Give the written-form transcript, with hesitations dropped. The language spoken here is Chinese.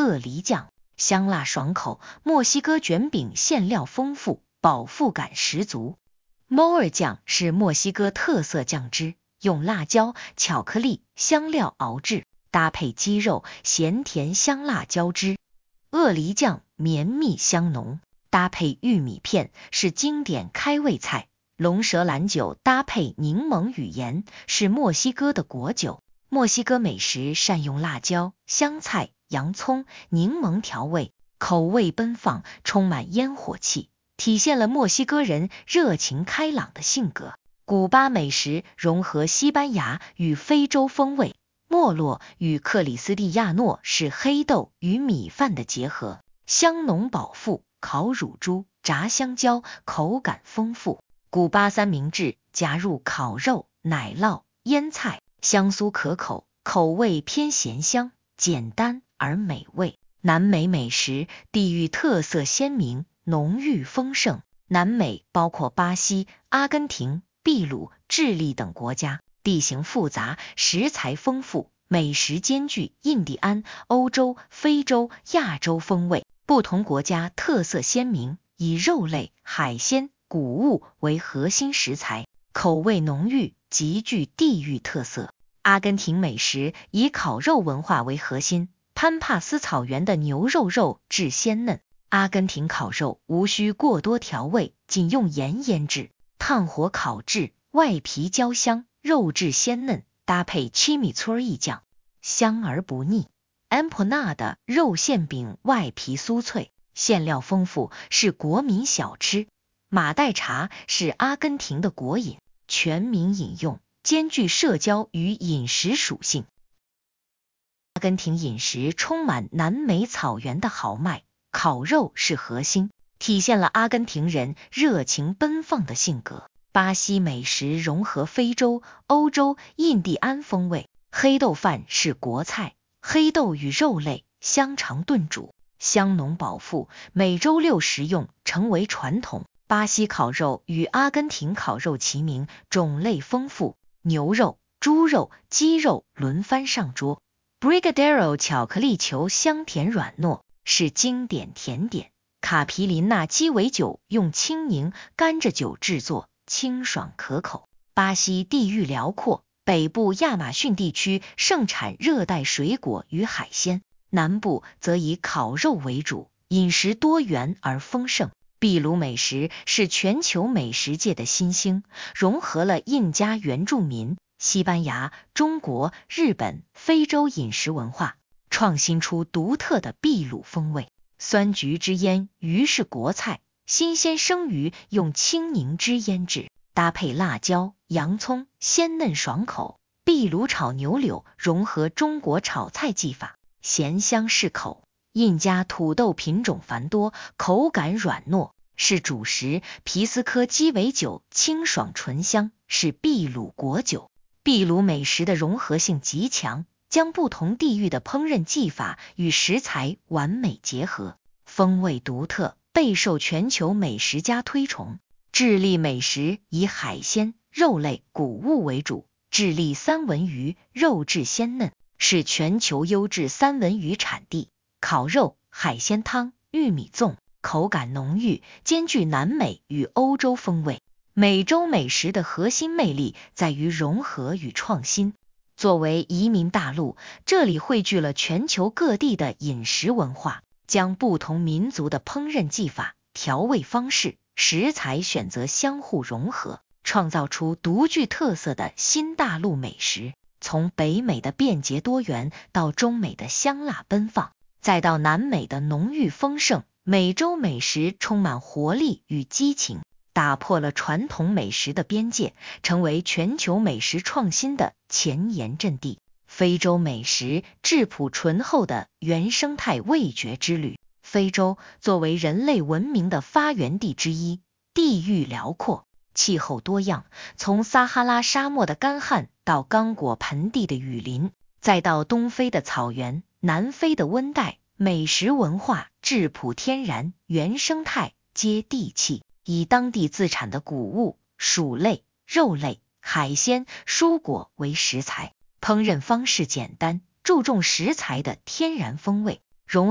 鳄梨酱，香辣爽口。墨西哥卷饼馅料丰富，饱腹感十足。Moer酱是墨西哥特色酱汁，用辣椒、巧克力、香料熬制，搭配鸡肉，咸甜香辣交织。鳄梨酱绵密香浓，搭配玉米片是经典开胃菜。龙舌兰酒搭配柠檬与盐是墨西哥的国酒。墨西哥美食善用辣椒、香菜、洋葱、柠檬调味，口味奔放，充满烟火气，体现了墨西哥人热情开朗的性格。古巴美食融合西班牙与非洲风味，莫洛与克里斯蒂亚诺是黑豆与米饭的结合，香浓饱腹，烤乳猪、炸香蕉，口感丰富。古巴三明治加入烤肉、奶酪、腌菜，香酥可口，口味偏咸香，简单而美味。南美美食地域特色鲜明，浓郁丰盛。南美包括巴西、阿根廷、秘鲁、智利等国家，地形复杂，食材丰富，美食兼具印第安、欧洲、非洲、亚洲风味。不同国家特色鲜明，以肉类、海鲜、谷物为核心食材，口味浓郁，极具地域特色。阿根廷美食以烤肉文化为核心，潘帕斯草原的牛肉肉质鲜嫩。阿根廷烤肉无需过多调味，仅用盐腌制，炭火烤制，外皮焦香，肉质鲜嫩，搭配 chimichurri 酱，香而不腻。Empanada 肉馅饼外皮酥脆，馅料丰富，是国民小吃。马黛茶是阿根廷的国饮，全民饮用，兼具社交与饮食属性。阿根廷饮食充满南美草原的豪迈，烤肉是核心，体现了阿根廷人热情奔放的性格。巴西美食融合非洲、欧洲、印第安风味，黑豆饭是国菜，黑豆与肉类香肠炖煮，香浓饱腹，每周六食用，成为传统。巴西烤肉与阿根廷烤肉齐名，种类丰富，牛肉、猪肉、鸡肉轮番上桌。Brigadeiro 巧克力球香甜软糯，是经典甜点。卡皮林纳鸡尾酒用青柠、甘蔗酒制作，清爽可口。巴西地域辽阔，北部亚马逊地区盛产热带水果与海鲜，南部则以烤肉为主，饮食多元而丰盛。秘鲁美食是全球美食界的新星，融合了印加原住民、西班牙、中国、日本、非洲饮食文化，创新出独特的秘鲁风味。酸橘汁腌鱼是国菜，新鲜生鱼用青柠汁腌制，搭配辣椒、洋葱，鲜嫩爽口。秘鲁炒牛柳融合中国炒菜技法，咸香适口。印加土豆品种繁多，口感软糯，是主食。皮斯科鸡尾酒清爽醇香，是秘鲁国酒。秘鲁美食的融合性极强，将不同地域的烹饪技法与食材完美结合，风味独特，备受全球美食家推崇。智利美食以海鲜、肉类、谷物为主，智利三文鱼肉质鲜嫩，是全球优质三文鱼产地。烤肉、海鲜汤、玉米粽，口感浓郁，兼具南美与欧洲风味。美洲美食的核心魅力在于融合与创新。作为移民大陆，这里汇聚了全球各地的饮食文化，将不同民族的烹饪技法、调味方式、食材选择相互融合，创造出独具特色的新大陆美食。从北美的便捷多元，到中美的香辣奔放，再到南美的浓郁丰盛，美洲美食充满活力与激情，打破了传统美食的边界，成为全球美食创新的前沿阵地。非洲美食质朴醇厚的原生态味觉之旅。非洲作为人类文明的发源地之一，地域辽阔，气候多样，从撒哈拉沙漠的干旱到刚果盆地的雨林，再到东非的草原、南非的温带，美食文化质朴天然，原生态接地气，以当地自产的谷物、薯类、肉类、海鲜、蔬果为食材，烹饪方式简单，注重食材的天然风味，